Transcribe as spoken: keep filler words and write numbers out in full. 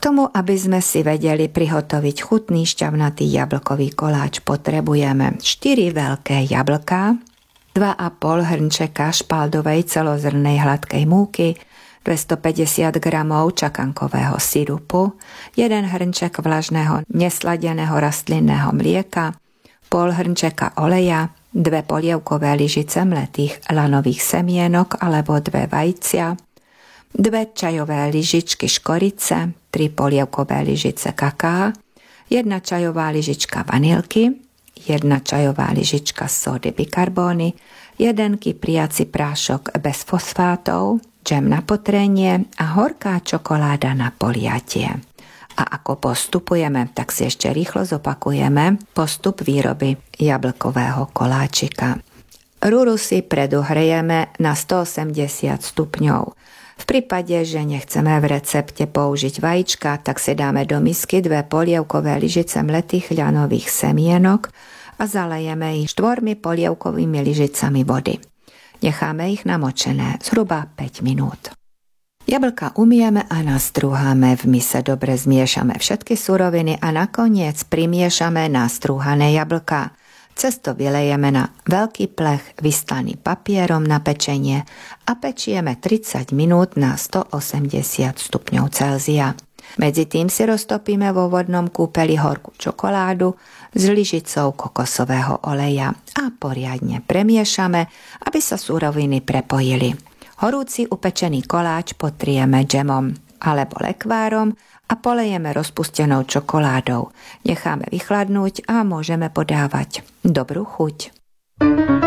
tomu, aby sme si vedeli prihotoviť chutný šťavnatý jablkový koláč, potrebujeme štyri veľké jablká, dva a pol hrnčeka špaldovej celozrnej hladkej múky, dvestopäťdesiat gramov čakankového sirupu, jeden hrnček vlažného nesladeného rastlinného mlieka, pol hrnčeka oleja, dve polievkové lyžice mletých lanových semienok alebo dve vajcia, dve čajové lyžičky škorice, tri polievkové lyžice kaká, jedna čajová lyžička vanilky, jedna čajová lyžička sódy bikarbóny, jeden kypriaci prášok bez fosfátov, džem na potrenie a horká čokoláda na poliatie. A ako postupujeme, tak si ešte rýchlo zopakujeme postup výroby jablkového koláčika. Rúru si predohrejeme na stoosemdesiat stupňov. V prípade, že nechceme v recepte použiť vajíčka, tak si dáme do misky dve polievkové lyžice mletých ľanových semienok a zalejeme ich štvormi polievkovými lyžicami vody. Necháme ich namočené zhruba päť minút. Jablka umieme a nastrúhame, v mise dobre zmiešame všetky suroviny a nakoniec primiešame nastrúhané jablka. Cesto vylejeme na veľký plech vystlaný papierom na pečenie a pečieme tridsať minút na stoosemdesiat stupňov Celzia. Medzi tým si roztopíme vo vodnom kúpeli horkú čokoládu s lyžicou kokosového oleja a poriadne premiešame, aby sa suroviny prepojili. Horúci upečený koláč potrieme džemom alebo lekvárom a polejeme rozpustenou čokoládou. Necháme vychladnúť a môžeme podávať. Dobrú chuť.